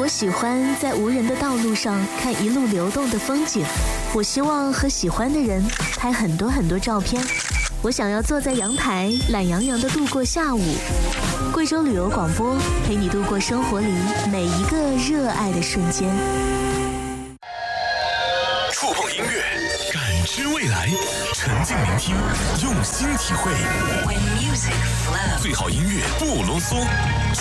我喜欢在无人的道路上看一路流动的风景，我希望和喜欢的人拍很多很多照片，我想要坐在阳台懒洋洋地度过下午。贵州旅游广播陪你度过生活里每一个热爱的瞬间。 触碰音乐，感知未来，沉浸聆听，用心体会。最好音乐不啰嗦，